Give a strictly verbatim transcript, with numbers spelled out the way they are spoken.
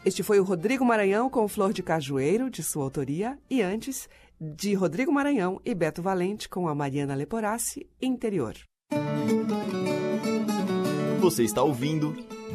Este foi o Rodrigo Maranhão com Flor de Cajueiro, de sua autoria, e antes, de Rodrigo Maranhão e Beto Valente com a Mariana Leporassi, Interior. Você está ouvindo